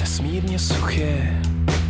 nesmírně suché.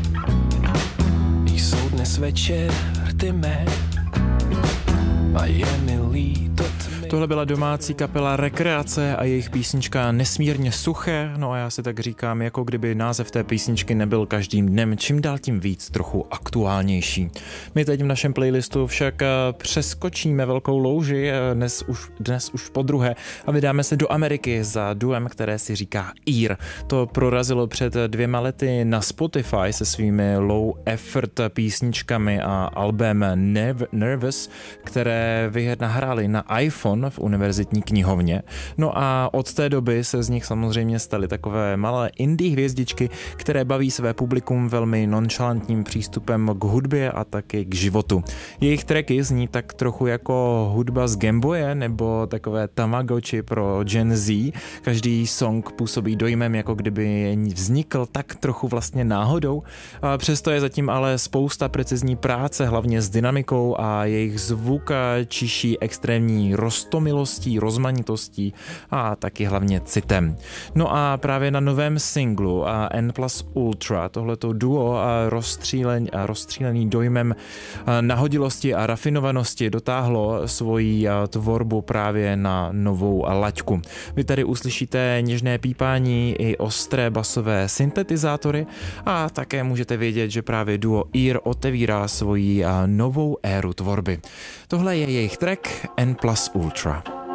Jsou dnes večer rty mé a je mi líto tmy. Tohle byla domácí kapela Rekreace a jejich písnička Nesmírně suché. No a já si tak říkám, jako kdyby název té písničky nebyl každým dnem čím dál tím víc trochu aktuálnější. My teď v našem playlistu však přeskočíme velkou louži dnes už podruhé a vydáme se do Ameriky za duem, které si říká Ear. To prorazilo před 2 lety na Spotify se svými low effort písničkami a albem Nervous, které nahráli na iPhone v univerzitní knihovně. No a od té doby se z nich samozřejmě staly takové malé indie hvězdičky, které baví své publikum velmi nonchalantním přístupem k hudbě a taky k životu. Jejich tracky zní tak trochu jako hudba z Gameboye nebo takové Tamagotchi pro Gen Z. Každý song působí dojmem, jako kdyby vznikl tak trochu vlastně náhodou. A přesto je zatím ale spousta precizní práce, hlavně s dynamikou, a jejich zvuk čiší extrémní roztomilostí, rozmanitostí a taky hlavně citem. No a právě na novém singlu N plus Ultra tohleto duo rozstřílený dojmem nahodilosti a rafinovanosti dotáhlo svoji tvorbu právě na novou laťku. Vy tady uslyšíte něžné pípání i ostré basové syntetizátory a také můžete vědět, že právě duo Ear otevírá svoji novou éru tvorby. Tohle je jejich track N plus Ultra.